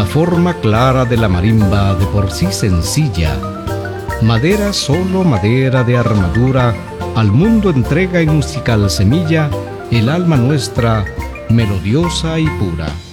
forma clara de la marimba, de por sí sencilla, madera solo, madera de armadura, al mundo entrega en musical semilla el alma nuestra, melodiosa y pura.